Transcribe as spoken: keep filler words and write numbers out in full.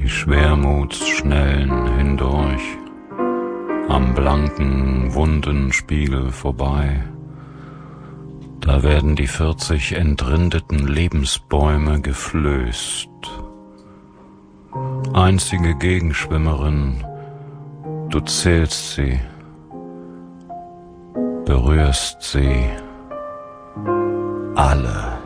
die Schwermutsschnellen hindurch, am blanken, wunden Spiegel vorbei. Da werden die vierzig entrindeten Lebensbäume geflößt. Einzige Gegenschwimmerin, du zählst sie, berührst sie alle.